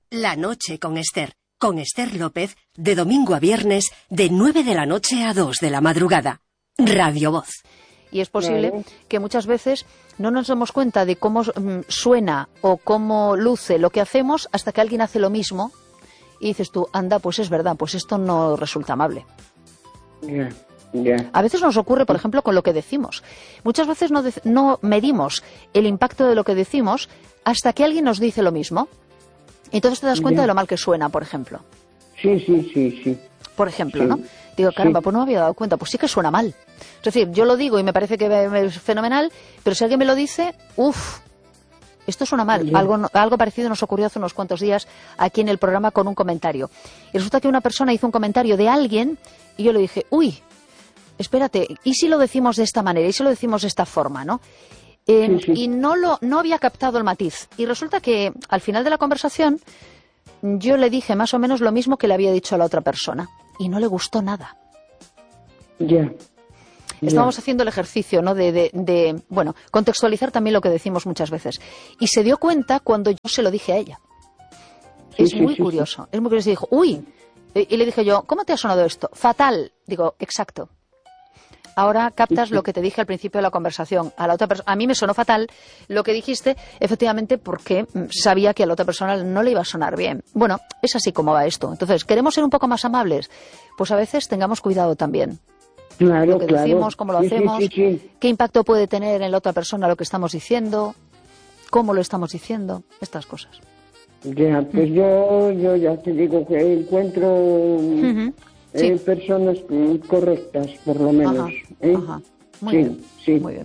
La noche con Esther López, de domingo a viernes, de 9 de la noche a 2 de la madrugada. Radio Voz. Y es posible que muchas veces no nos demos cuenta de cómo suena o cómo luce lo que hacemos hasta que alguien hace lo mismo y dices tú, anda, pues es verdad, pues esto no resulta amable. A veces nos ocurre, por ejemplo, con lo que decimos. Muchas veces no medimos el impacto de lo que decimos hasta que alguien nos dice lo mismo. Entonces te das cuenta de lo mal que suena, por ejemplo. Sí. Por ejemplo, ¿no? Digo, caramba, pues no me había dado cuenta, pues sí que suena mal. Es decir, yo lo digo y me parece que es fenomenal, pero si alguien me lo dice, esto suena mal. Algo parecido nos ocurrió hace unos cuantos días aquí en el programa con un comentario. Y resulta que una persona hizo un comentario de alguien y yo le dije, espérate, ¿y si lo decimos de esta manera? ¿Y si lo decimos de esta forma, no? Y no había captado el matiz. Y resulta que al final de la conversación yo le dije más o menos lo mismo que le había dicho a la otra persona. Y no le gustó nada. Estábamos haciendo el ejercicio, ¿no? de contextualizar también lo que decimos muchas veces. Y se dio cuenta cuando yo se lo dije a ella. Es muy curioso. Es muy curioso. Y dijo, y le dije yo, ¿cómo te ha sonado esto? Fatal. Digo, exacto. Ahora captas lo que te dije al principio de la conversación. A mí me sonó fatal lo que dijiste, efectivamente, porque sabía que a la otra persona no le iba a sonar bien. Bueno, es así como va esto. Entonces, ¿queremos ser un poco más amables? Pues a veces tengamos cuidado también. Claro, lo que decimos, cómo lo hacemos, qué impacto puede tener en la otra persona lo que estamos diciendo, cómo lo estamos diciendo, estas cosas. Pues yo ya te digo que encuentro... personas correctas, por lo menos. Muy bien.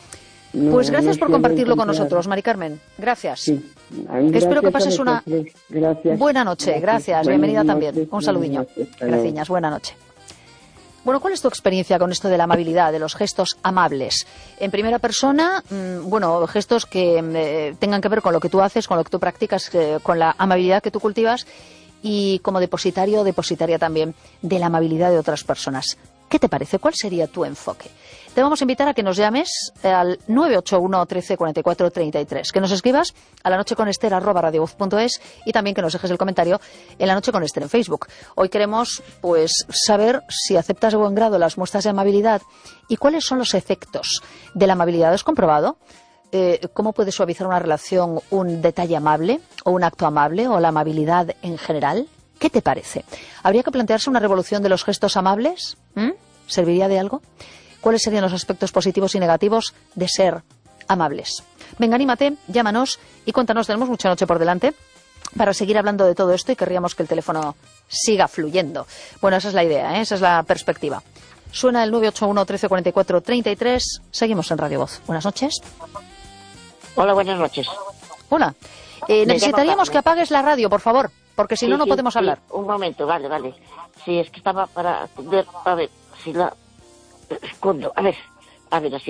Pues gracias por compartirlo con nosotros, Mari Carmen. Gracias. Espero que pases una buena noche. Gracias. Bienvenida también. Un saludiño. Gracias. Buena noche. Bueno, ¿cuál es tu experiencia con esto de la amabilidad, de los gestos amables? En primera persona, gestos que tengan que ver con lo que tú haces, con lo que tú practicas, con la amabilidad que tú cultivas, y como depositario o depositaria también de la amabilidad de otras personas. ¿Qué te parece? ¿Cuál sería tu enfoque? Te vamos a invitar a que nos llames al 981 13 44 33, que nos escribas a lanocheconester@radiovoz.es y también que nos dejes el comentario en La Noche con Ester en Facebook. Hoy queremos saber si aceptas de buen grado las muestras de amabilidad y cuáles son los efectos de la amabilidad. ¿Has comprobado cómo puede suavizar una relación un detalle amable o un acto amable o la amabilidad en general? ¿Qué te parece? ¿Habría que plantearse una revolución de los gestos amables? ¿Serviría de algo? ¿Cuáles serían los aspectos positivos y negativos de ser amables? Venga, anímate, llámanos y cuéntanos. Tenemos mucha noche por delante para seguir hablando de todo esto y querríamos que el teléfono siga fluyendo. Bueno, esa es la idea, esa es la perspectiva. Suena el 981 13 44 33. Seguimos en Radio Voz. Buenas noches. Hola, buenas noches. Hola. Necesitaríamos que apagues la radio, por favor, porque si no podemos hablar. Un momento, vale. Sí, es que estaba para atender, a ver, si la escondo, a ver así.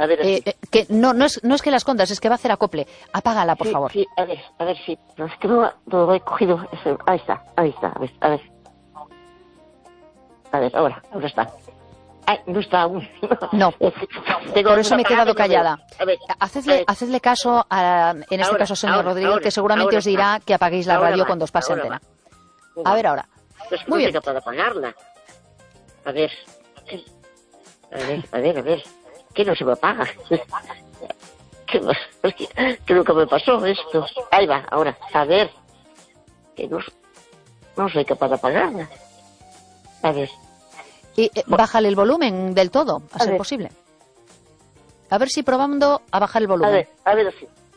Que no es que la escondas, es que va a hacer acople. Apágala, por favor. Sí, a ver, sí. No, es que no lo he cogido. Ahí está, a ver. A ver, ahora está. Ay, no está aún. No, por eso me he quedado callada. Hacedle caso, en este caso, señor Rodríguez, que seguramente os dirá que apaguéis la radio cuando os pase antena. A ver, ahora. Pues muy bien. No soy capaz de apagarla. A ver. Que no se me apaga. Que nunca me pasó esto. Ahí va, ahora. A ver. Que no soy capaz de apagarla. A ver. Y bájale el volumen del todo, a ser posible. A ver si probando a bajar el volumen. A ver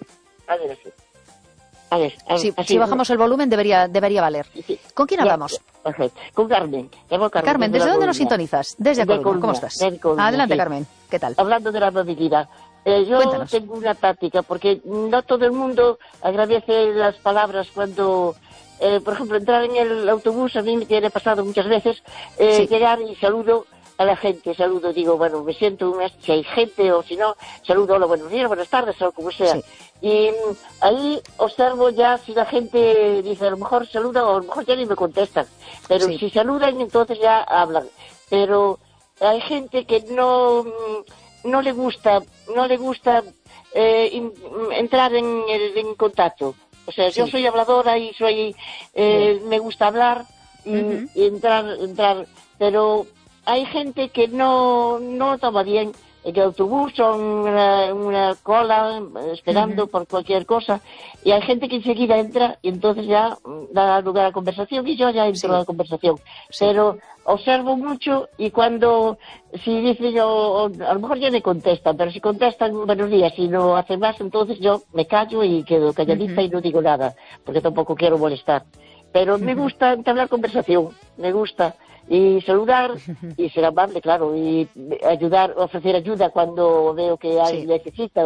así. Si bajamos el volumen debería valer. Sí. ¿Con quién hablamos? Con Carmen. Carmen, ¿desde dónde nos sintonizas? Desde Coruña. ¿Cómo estás? Adelante, sí. Carmen. ¿Qué tal? Hablando de la amabilidad. Yo Cuéntanos. tengo una táctica, porque no todo el mundo agradece las palabras cuando... por ejemplo, entrar en el autobús, a mí me tiene pasado muchas veces, llegar y saludo a la gente, digo, bueno, me siento, si hay gente o si no, saludo, hola, buenos días, buenas tardes, o como sea. Sí. Y ahí observo ya si la gente dice, a lo mejor saluda o a lo mejor ya ni me contestan, pero si saludan entonces ya hablan. Pero hay gente que no le gusta entrar en contacto. O sea, yo soy habladora y me gusta hablar y entrar, pero hay gente que no toma bien el autobús o una cola esperando por cualquier cosa, y hay gente que enseguida entra y entonces ya da lugar a conversación y yo ya entro a la conversación. Pero observo mucho y si dice yo, a lo mejor ya me contestan, pero si contestan buenos días y no hacen más, entonces yo me callo y quedo calladita y no digo nada, porque tampoco quiero molestar. Pero me gusta entablar conversación, me gusta. Y saludar y ser amable, claro, y ofrecer ayuda cuando veo que alguien necesita.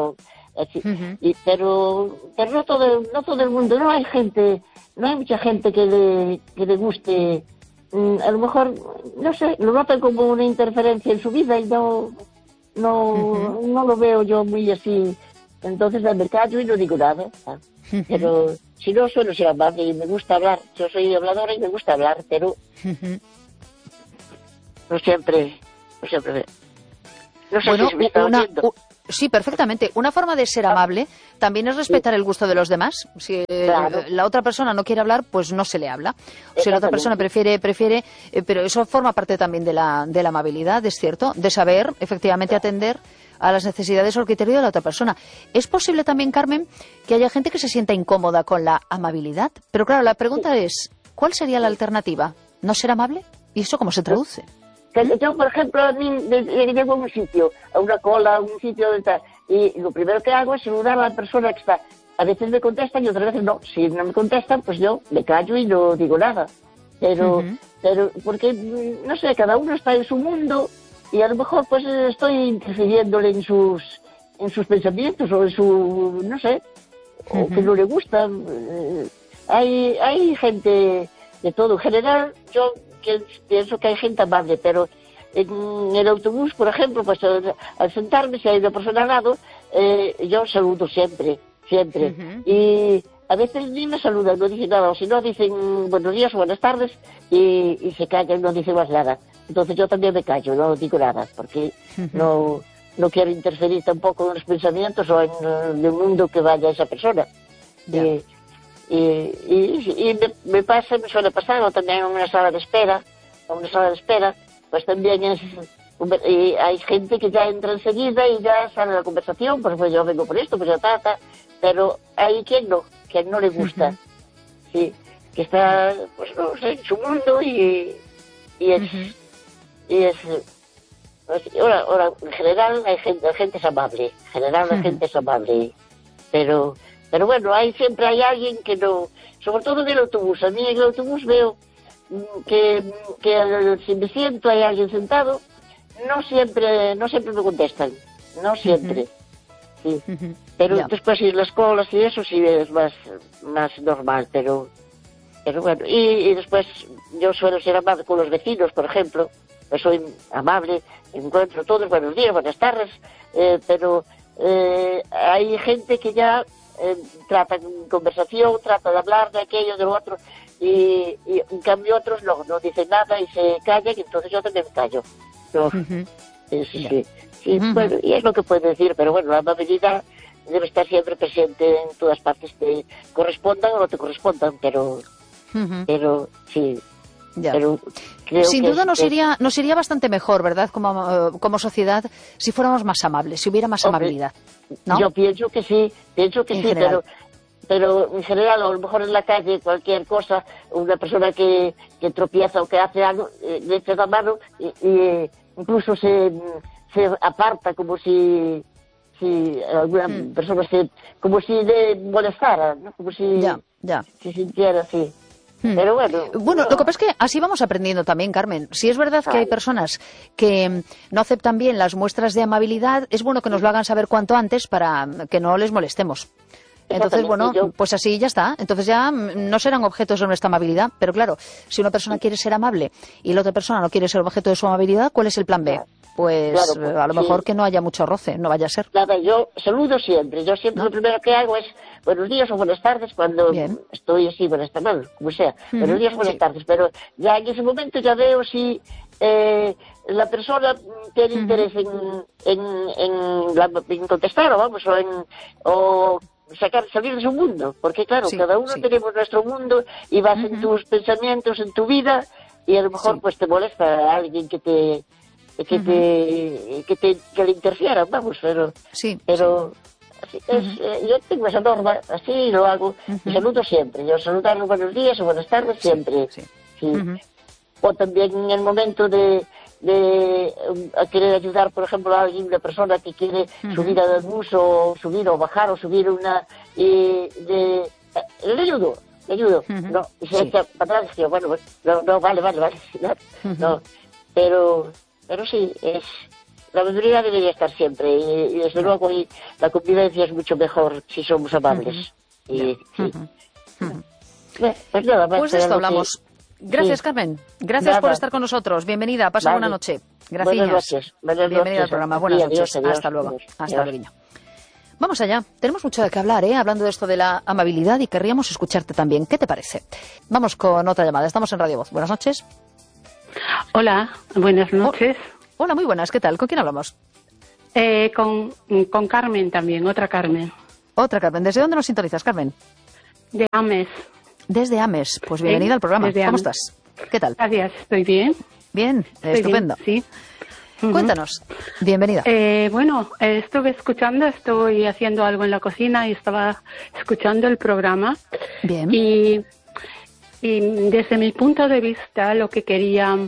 Pero no todo el mundo, no hay mucha gente que le guste. A lo mejor, no sé, lo notan como una interferencia en su vida y no lo veo yo muy así. Entonces me callo y no digo nada. Pero si no, suelo ser amable y me gusta hablar. Yo soy habladora y me gusta hablar, pero no siempre. No sé si me está oyendo. Sí, perfectamente. Una forma de ser amable también es respetar el gusto de los demás. Si la otra persona no quiere hablar, pues no se le habla. Si la otra persona prefiere, pero eso forma parte también de la amabilidad, es cierto, de saber efectivamente atender a las necesidades o al criterio de la otra persona. Es posible también, Carmen, que haya gente que se sienta incómoda con la amabilidad. Pero claro, la pregunta es, ¿cuál sería la alternativa? ¿No ser amable? ¿Y eso cómo se traduce? Yo, por ejemplo, a mí llego a un sitio, a una cola, a un sitio de tal, y lo primero que hago es saludar a la persona que está. A veces me contestan y otras veces no. Si no me contestan, pues yo me callo y no digo nada. Pero porque, no sé, cada uno está en su mundo y a lo mejor pues estoy interfiriéndole en sus pensamientos o en su, no sé, o que no le gusta. Hay gente de todo. En general, yo pienso que hay gente amable, pero en el autobús, por ejemplo, pues al sentarme, si hay una persona al lado, yo saludo siempre. Y a veces ni me saludan, no dicen nada, o si no dicen buenos días o buenas tardes y se callan, no dicen más nada. Entonces yo también me callo, no digo nada, porque no quiero interferir tampoco en los pensamientos o en el mundo que vaya esa persona. Y me suele pasar, o también en una sala de espera, pues también y hay gente que ya entra enseguida y ya sale la conversación, pues yo vengo por esto, pues ya pero hay quien no le gusta, sí, que está, pues no sé, en su mundo y ahora en general la gente es amable, pero bueno, siempre hay alguien que no, sobre todo en el autobús. A mí en el autobús veo que si me siento hay alguien sentado, no siempre me contestan, no siempre, sí. Pero después en las colas y eso sí es más normal, pero bueno, y después yo suelo ser amable con los vecinos, por ejemplo, pues soy amable, encuentro todos buenos días, buenas tardes, pero hay gente que ya trata en conversación, trata de hablar de aquello, de lo otro, y en cambio otros no dicen nada y se callan, y entonces yo también me callo. Sí, bueno, y es lo que puedo decir, pero bueno, la amabilidad debe estar siempre presente en todas partes, te correspondan o no te correspondan, pero sí. Ya. Pero sin duda nos iría bastante mejor, ¿verdad? Como sociedad, si fuéramos más amables, si hubiera más amabilidad, ¿no? Yo pienso que sí, pero en general, a lo mejor en la calle, cualquier cosa, una persona que tropieza o que hace algo, le echa la mano y incluso se aparta como si alguna persona como si le molestara, ¿no? Como si se sintiera así. Pero bueno, lo que pasa es que así vamos aprendiendo también, Carmen. Si es verdad que hay personas que no aceptan bien las muestras de amabilidad, es bueno que nos lo hagan saber cuanto antes para que no les molestemos. Entonces, bueno, pues así ya está. Entonces ya no serán objetos de nuestra amabilidad. Pero claro, si una persona quiere ser amable y la otra persona no quiere ser objeto de su amabilidad, ¿cuál es el plan B? Pues a lo mejor que no haya mucho roce, no vaya a ser. Nada, yo saludo siempre. Yo siempre lo primero que hago es buenos días o buenas tardes cuando estoy así, buenas tardes, como sea. Buenos días o buenas tardes. Pero ya en ese momento ya veo si la persona tiene interés en contestar o salir de su mundo, porque claro, cada uno tenemos nuestro mundo y vas en tus pensamientos, en tu vida, y a lo mejor pues te molesta a alguien que le interfiera, vamos, pero yo tengo esa norma, así lo hago, y saludo siempre, yo saludar buenos días o buenas tardes siempre, o también en el momento de querer ayudar, por ejemplo, a alguien, una persona que quiere subir al bus o subir o bajar o subir le ayudo, no, y se echa para atrás, y yo, bueno, no, vale, no, pero sí, la mayoría debería estar siempre, y desde luego la convivencia es mucho mejor si somos amables. Pues nada más. Pues de esto hablamos. Gracias, Carmen. Gracias por estar con nosotros. Bienvenida. Pasa buena noche. Gracias. Buenas noches. Bienvenida al programa. Buenas noches. Hasta luego. Hasta luego. Vamos allá. Tenemos mucho de qué hablar, hablando de esto de la amabilidad, y querríamos escucharte también. ¿Qué te parece? Vamos con otra llamada. Estamos en Radio Voz. Buenas noches. Hola. Buenas noches. Hola, muy buenas. ¿Qué tal? ¿Con quién hablamos? Con Carmen también. Otra Carmen. Otra Carmen. ¿Desde dónde nos sintonizas, Carmen? De Ames. Desde Ames. Pues bienvenida al programa. ¿Cómo estás? ¿Qué tal? Gracias. ¿Estoy bien? Bien, estupendo. Bien, sí. Cuéntanos. Bienvenida. Bueno, estuve escuchando, estoy haciendo algo en la cocina y estaba escuchando el programa. Bien. Y desde mi punto de vista, lo que quería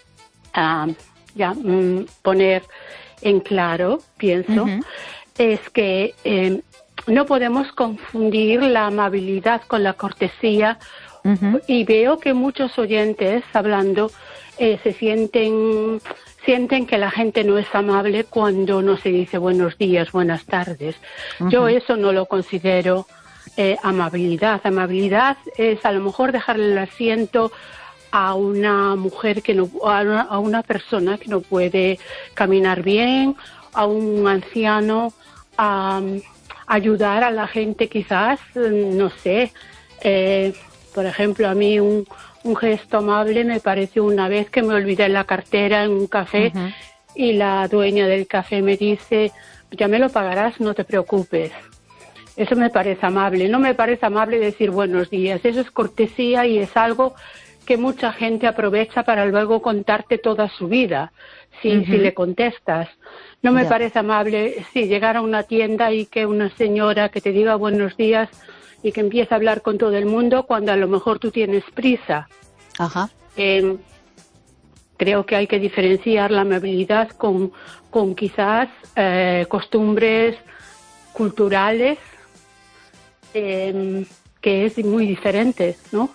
poner en claro, pienso, es que no podemos confundir la amabilidad con la cortesía, y veo que muchos oyentes hablando se sienten que la gente no es amable cuando no se dice buenos días, buenas tardes. Yo eso no lo considero amabilidad. Amabilidad es a lo mejor dejarle el asiento a una mujer a una persona que no puede caminar bien, a un anciano, ayudar a la gente quizás, no sé, por ejemplo, a mí un gesto amable me pareció una vez que me olvidé la cartera en un café y la dueña del café me dice, ya me lo pagarás, no te preocupes. Eso me parece amable. No me parece amable decir buenos días, eso es cortesía y es algo que mucha gente aprovecha para luego contarte toda su vida, si le contestas. No me parece amable llegar a una tienda y que una señora que te diga buenos días y que empiece a hablar con todo el mundo cuando a lo mejor tú tienes prisa. Creo que hay que diferenciar la amabilidad con quizás costumbres culturales que es muy diferente, ¿no?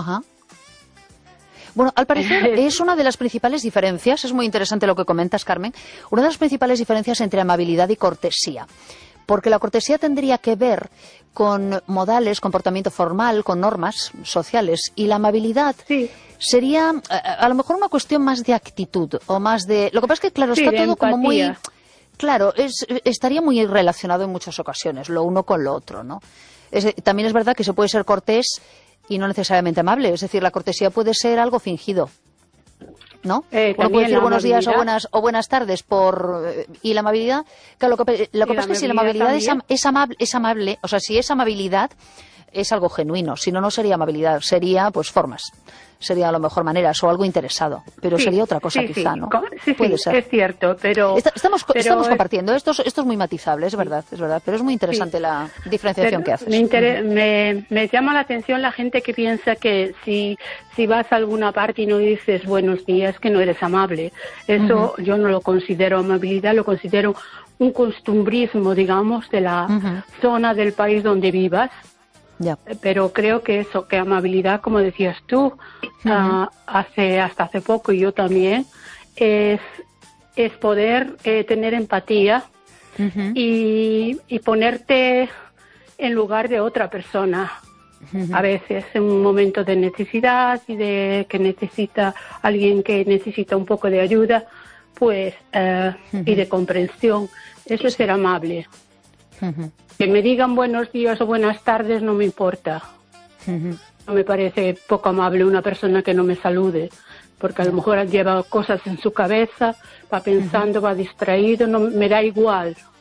Bueno, al parecer es una de las principales diferencias, es muy interesante lo que comentas, Carmen, una de las principales diferencias entre amabilidad y cortesía. Porque la cortesía tendría que ver con modales, comportamiento formal, con normas sociales, y la amabilidad sería a lo mejor una cuestión más de actitud o más de... Lo que pasa es que, claro, está todo empatía. Como muy... Claro, estaría muy relacionado en muchas ocasiones, lo uno con lo otro, ¿no? También es verdad que se puede ser cortés y no necesariamente amable, es decir, la cortesía puede ser algo fingido, ¿no? Uno puede decir buenos días o buenas tardes y la amabilidad, claro, lo que pasa es que si la amabilidad es amable, o sea, si es amabilidad es algo genuino, si no, no sería amabilidad, sería pues formas, sería a lo mejor maneras o algo interesado, pero sería otra cosa quizá, ¿no? Puede ser. Es cierto, pero... Estamos compartiendo, esto es muy matizable, es verdad, pero es muy interesante la diferenciación que haces. Me llama la atención la gente que piensa que si vas a alguna parte y no dices buenos días, que no eres amable. Eso yo no lo considero amabilidad, lo considero un costumbrismo, digamos, de la zona del país donde vivas. Pero creo que que amabilidad, como decías tú, hasta hace poco y yo también, es poder tener empatía y ponerte en lugar de otra persona. A veces en un momento de necesidad y de que necesita alguien que necesita un poco de ayuda, pues y de comprensión. Eso es ser amable. Que me digan buenos días o buenas tardes no me importa. No me parece poco amable una persona que no me salude, porque a lo mejor lleva cosas en su cabeza, va pensando, va distraído, no me da igual.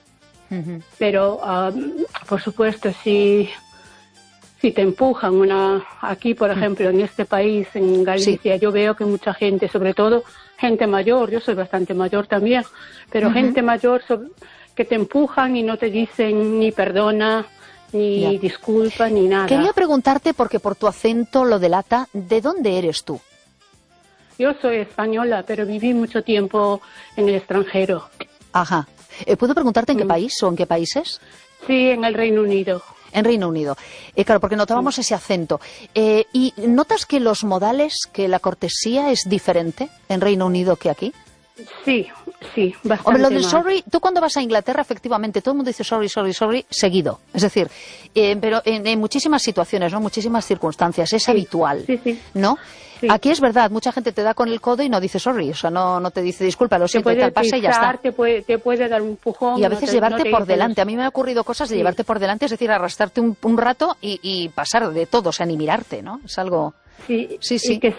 Pero, por supuesto, si te empujan aquí, por ejemplo, en este país, en Galicia, yo veo que mucha gente, sobre todo gente mayor, yo soy bastante mayor también, pero gente mayor que te empujan y no te dicen ni perdona, ni disculpa, ni nada. Quería preguntarte, porque por tu acento lo delata, ¿de dónde eres tú? Yo soy española, pero viví mucho tiempo en el extranjero. Ajá. ¿Puedo preguntarte en qué país o en qué países? Sí, en el Reino Unido. En Reino Unido. Claro, porque notábamos ese acento. ¿Y notas que los modales, que la cortesía es diferente en Reino Unido que aquí? Sí, bastante. Hombre, lo del más. sorry, tú cuando vas a Inglaterra, efectivamente, todo el mundo dice sorry, sorry, sorry, seguido. Es decir, pero en muchísimas situaciones, ¿no? Muchísimas circunstancias, es habitual, ¿no? Sí. Aquí es verdad, mucha gente te da con el codo y no dice sorry, o sea, no te dice disculpa, lo siento, tal pasa y ya está. Te puede dar un empujón. Y a veces llevarte por delante. A mí me ha ocurrido cosas de llevarte por delante, es decir, arrastrarte un rato y pasar de todo, o sea, ni mirarte, ¿no? Es algo... Sí. Y que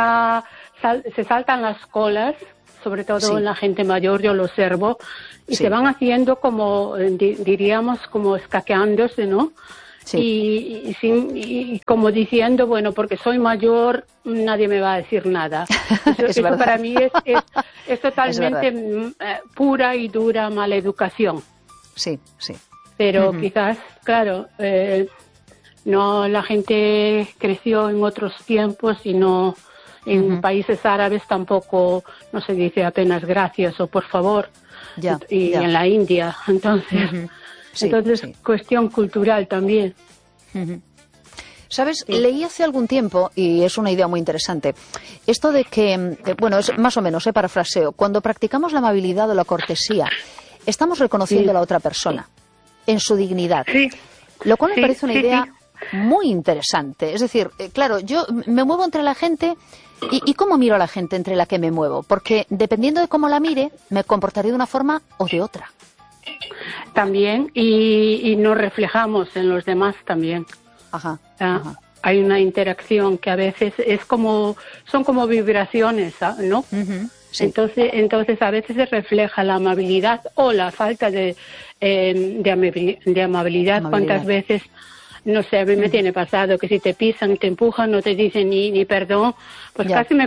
se saltan las colas, sobre todo en la gente mayor, yo lo observo, y se van haciendo como, diríamos, como escaqueándose, ¿no? Sí. Y como diciendo, bueno, porque soy mayor, nadie me va a decir nada. Eso para mí es totalmente pura y dura maleducación. Sí. Pero quizás, claro, no, la gente creció en otros tiempos y no... En países árabes tampoco no se dice apenas gracias o por favor. En la India. Entonces, cuestión cultural también. ¿Sabes? Leí hace algún tiempo, y es una idea muy interesante, esto de que, bueno, es más o menos, parafraseo, cuando practicamos la amabilidad o la cortesía, estamos reconociendo a la otra persona en su dignidad. Lo cual me parece una idea muy interesante. Es decir, claro, yo me muevo entre la gente... ¿Y cómo miro a la gente entre la que me muevo? Porque dependiendo de cómo la mire, me comportaré de una forma o de otra. También, y nos reflejamos en los demás también. Hay una interacción que a veces son como vibraciones, ¿no? Entonces a veces se refleja la amabilidad o la falta de amabilidad. ¿Cuántas veces... No sé, a mí me tiene pasado que si te pisan y te empujan no te dicen ni perdón, pues casi me